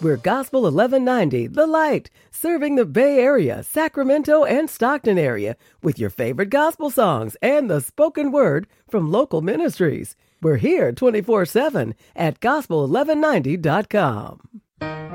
We're Gospel 1190, The Light, serving the Bay Area, Sacramento, and Stockton area with your favorite gospel songs and the spoken word from local ministries. We're here 24/7 at gospel1190.com.